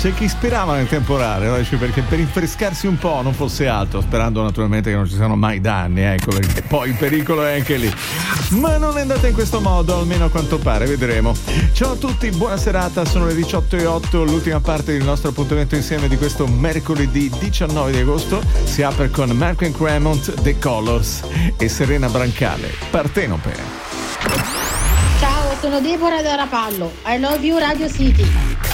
C'è chi sperava nel temporale, no? Perché per rinfrescarsi un po' non fosse altro, sperando naturalmente che non ci siano mai danni, ecco, perché poi il pericolo è anche lì. Ma non è andata in questo modo, almeno a quanto pare, vedremo. Ciao a tutti, buona serata, sono le 18:08, l'ultima parte del nostro appuntamento insieme di questo mercoledì 19 di agosto si apre con Mark and Cremont, The Colors e Serena Brancale, Partenope. Ciao, sono Deborah da Rapallo. I love you Radio City.